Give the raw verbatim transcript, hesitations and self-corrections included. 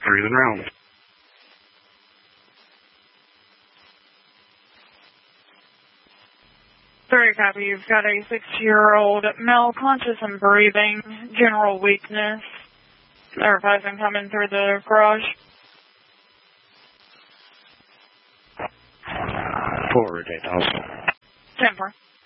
Breathing round. Very copy. You've got a six-year-old male conscious and breathing, general weakness. Advertising coming through the garage. Forward eight thousand. Temper.